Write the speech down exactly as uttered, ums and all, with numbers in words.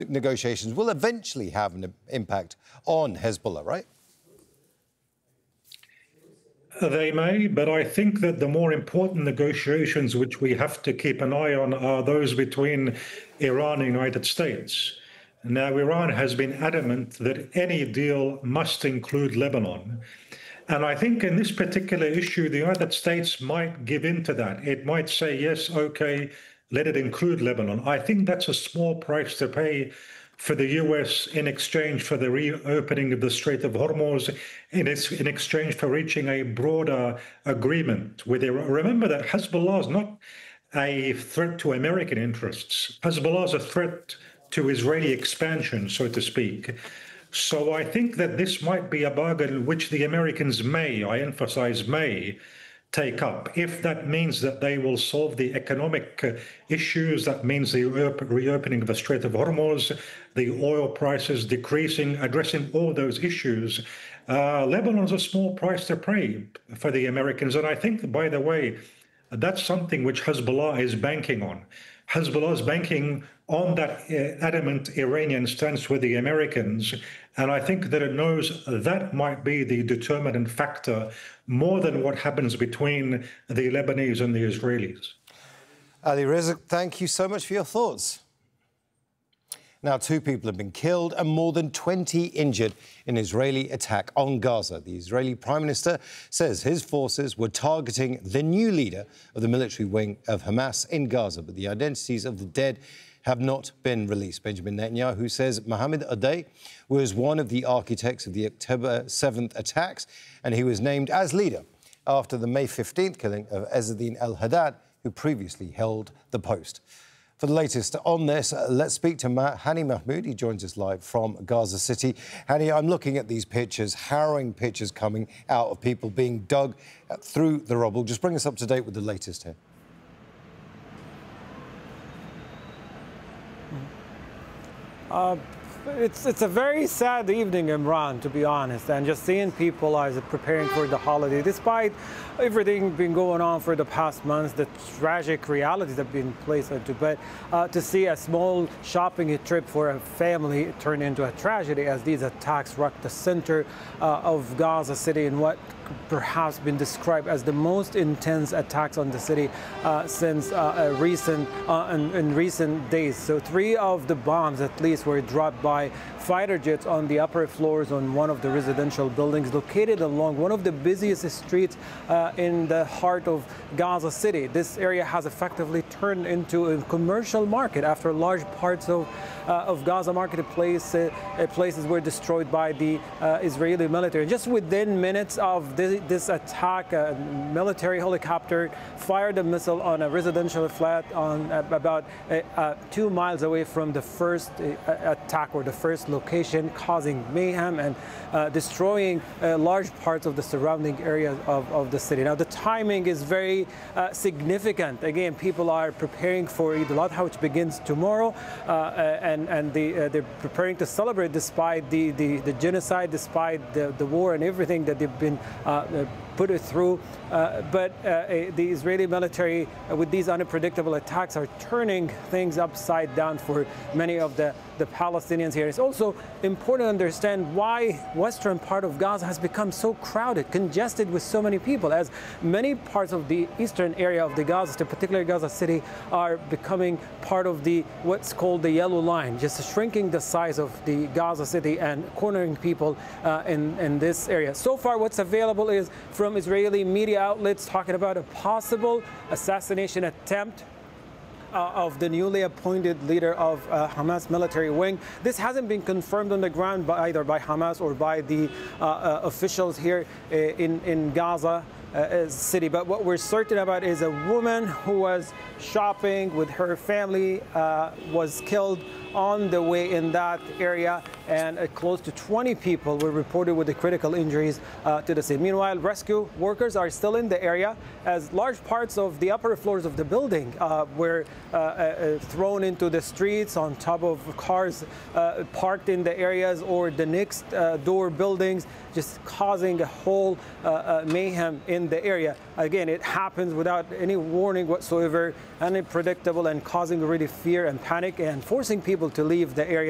negotiations will eventually have an impact on Hezbollah, right? They may, but I think that the more important negotiations which we have to keep an eye on are those between Iran and the United States. Now, Iran has been adamant that any deal must include Lebanon. And I think in this particular issue, the United States might give in to that. It might say, yes, okay, let it include Lebanon. I think that's a small price to pay for the U S in exchange for the reopening of the Strait of Hormuz, in, in exchange for reaching a broader agreement with Iran. Remember that Hezbollah is not a threat to American interests. Hezbollah is a threat to Israeli expansion, so to speak. So I think that this might be a bargain which the Americans may, I emphasize may, take up. If that means that they will solve the economic uh, issues, that means the reopening of the Strait of Hormuz, the oil prices decreasing, addressing all those issues, uh, Lebanon is a small price to pay for the Americans. And I think, by the way, that's something which Hezbollah is banking on. Hezbollah is banking on that uh, adamant Iranian stance with the Americans. And I think that it knows that might be the determinant factor more than what happens between the Lebanese and the Israelis. Ali Rizk, thank you so much for your thoughts. Now, two people have been killed and more than twenty injured in an Israeli attack on Gaza. The Israeli Prime Minister says his forces were targeting the new leader of the military wing of Hamas in Gaza, but the identities of the dead have not been released. Benjamin Netanyahu says Mohammed Adeh was one of the architects of the October seventh attacks, and he was named as leader after the May fifteenth killing of Ezzeddin al-Haddad, who previously held the post. For the latest on this, uh, let's speak to Ma- Hani Mahmoud. He joins us live from Gaza City. Hani, I'm looking at these pictures, harrowing pictures coming out of people being dug uh, through the rubble. Just bring us up to date with the latest here. Uh, it's it's a very sad evening, Imran, to be honest, and just seeing people as preparing for the holiday, despite everything been going on for the past months, the tragic realities that have been placed into, but uh, to see a small shopping trip for a family turn into a tragedy as these attacks rocked the center uh, of Gaza City in what perhaps been described as the most intense attacks on the city uh, since uh, a recent uh, in, in recent days. So three of the bombs at least were dropped by fighter jets on the upper floors on one of the residential buildings located along one of the busiest streets uh, in the heart of Gaza City. This area has effectively turned into a commercial market after large parts of uh, of Gaza marketplace uh, places were destroyed by the uh, Israeli military. Just within minutes of this, this attack, a military helicopter fired a missile on a residential flat on uh, about uh, uh, two miles away from the first uh, attack or the first location, causing mayhem and uh, destroying uh, large parts of the surrounding areas of, of the city. Now, the timing is very uh, significant. Again, people are preparing for Eid al-Adha, which begins tomorrow, uh, and, and the, uh, they're preparing to celebrate despite the, the, the genocide, despite the, the war and everything that they've been uh, put it through. Uh, but uh, the Israeli military, uh, with these unpredictable attacks, are turning things upside down for many of the, the Palestinians here. It's also important to understand why western part of Gaza has become so crowded, congested with so many people, as many parts of the eastern area of the Gaza, particularly Gaza City, are becoming part of the what's called the yellow line, just shrinking the size of the Gaza City and cornering people uh, in, in this area. So far, what's available is from Israeli media outlets talking about a possible assassination attempt Uh, of the newly appointed leader of uh, Hamas military wing. This hasn't been confirmed on the ground by either by Hamas or by the uh, uh, officials here uh, in, in Gaza uh, City. But what we're certain about is a woman who was shopping with her family uh, was killed on the way in that area, and uh, close to twenty people were reported with the critical injuries uh, to the scene. Meanwhile, rescue workers are still in the area as large parts of the upper floors of the building uh, were uh, uh, thrown into the streets on top of cars uh, parked in the areas or the next uh, door buildings, just causing a whole uh, uh, mayhem in the area. Again, it happens without any warning whatsoever, unpredictable, and causing really fear and panic and forcing people to leave the area.